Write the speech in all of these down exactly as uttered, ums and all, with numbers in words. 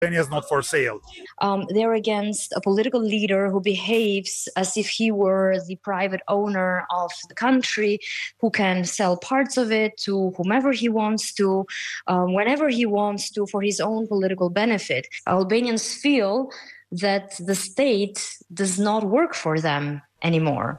Albania is not for sale. Um, they're against a political leader who behaves as if he were the private owner of the country, who can sell parts of it to whomever he wants to, um, whenever he wants to, for his own political benefit. Albanians feel that the state does not work for them anymore.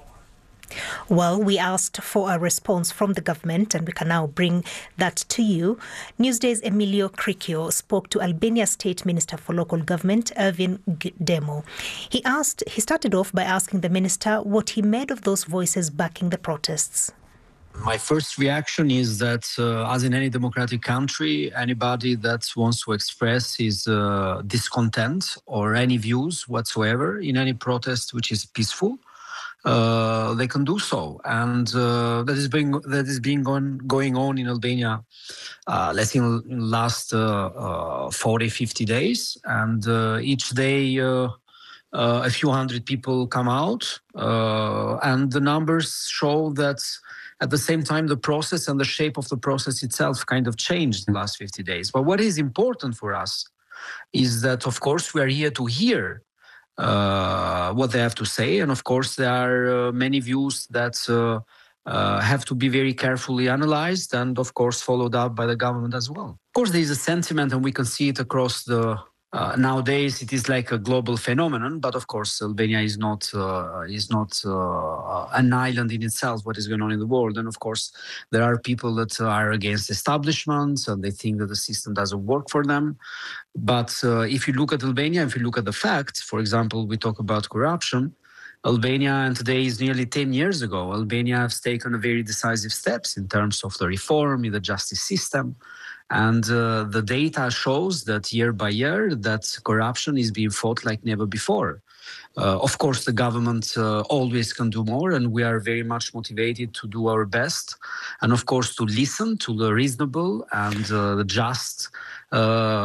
Well, we asked for a response from the government, and we can now bring that to you. Newsday's Emilio Cricchio spoke to Albania's State Minister for Local Government, Ervin Demo. He asked, he started off by asking the minister what he made of those voices backing the protests. My first reaction is that, uh, as in any democratic country, anybody that wants to express his uh, discontent or any views whatsoever in any protest which is peaceful, Uh, they can do so, and uh, that is being that is being on, going on in Albania, uh, let's say in the last uh, uh, forty, fifty days, and uh, each day uh, uh, a few hundred people come out, uh, and the numbers show that at the same time the process and the shape of the process itself kind of changed in the last fifty days. But what is important for us is that, of course, we are here to hear Uh, what they have to say, and of course there are uh, many views that uh, uh, have to be very carefully analyzed and of course followed up by the government as well. Of course there is a sentiment, and we can see it across the uh, nowadays it is like a global phenomenon, but of course Albania is not uh, is not uh, an island in itself, what is going on in the world. And of course there are people that are against establishments and they think that the system doesn't work for them. But uh, if you look at Albania, if you look at the facts, for example, we talk about corruption, Albania, and today is nearly ten years ago, Albania has taken a very decisive steps in terms of the reform in the justice system. And uh, the data shows that year by year that corruption is being fought like never before. Uh, of course, the government uh, always can do more, and we are very much motivated to do our best. And of course, to listen to the reasonable and uh, the just, uh,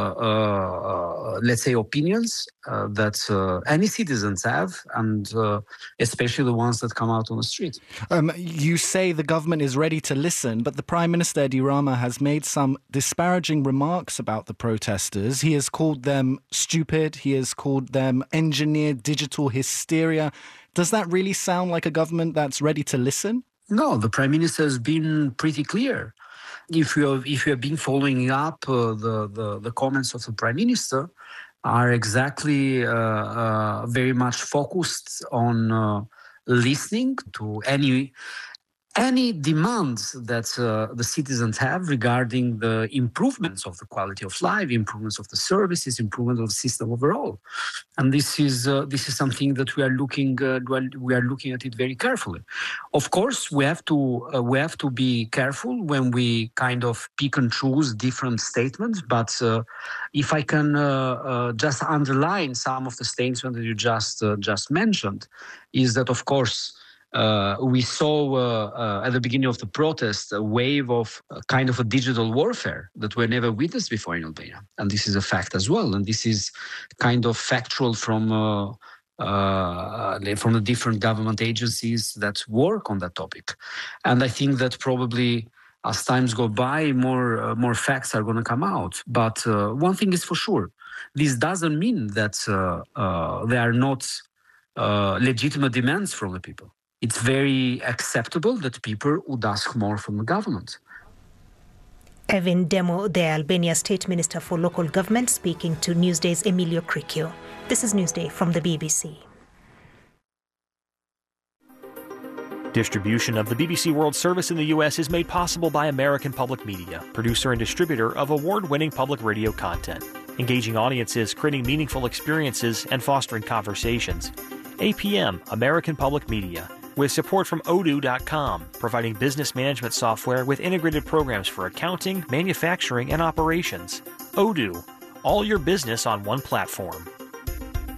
uh, let's say, opinions uh, that uh, any citizens have, and uh, especially the ones that come out on the street. Um, you say the government is ready to listen, but the Prime Minister, Edi Rama, has made some disparaging remarks about the protesters. He has called them stupid. He has called them engineered digital hysteria. Does that really sound like a government that's ready to listen? No, the Prime Minister has been pretty clear. If you have, if you have been following up uh, the, the, the comments of the Prime Minister, are exactly uh, uh, very much focused on uh, listening to any any demands that uh, the citizens have regarding the improvements of the quality of life, improvements of the services, improvement of the system overall. And this is uh, this is something that we are looking uh, we are looking at it very carefully. Of course, we have to uh, we have to be careful when we kind of pick and choose different statements. But uh, if I can uh, uh, just underline some of the statements that you just uh, just mentioned, is that of course. Uh, we saw uh, uh, at the beginning of the protest a wave of uh, kind of a digital warfare that we never witnessed before in Albania. And this is a fact as well. And this is kind of factual from uh, uh, from the different government agencies that work on that topic. And I think that probably as times go by, more, uh, more facts are going to come out. But uh, one thing is for sure, this doesn't mean that uh, uh, there are not uh, legitimate demands from the people. It's very acceptable that people would ask more from the government. Ervin Demo, the Albania State Minister for Local Government, speaking to Newsday's Emilio Cricchio. This is Newsday from the B B C. Distribution of the B B C World Service in the U S is made possible by American Public Media, producer and distributor of award-winning public radio content, engaging audiences, creating meaningful experiences, and fostering conversations. A P M, American Public Media, with support from odoo dot com, providing business management software with integrated programs for accounting, manufacturing, and operations. Odoo, all your business on one platform.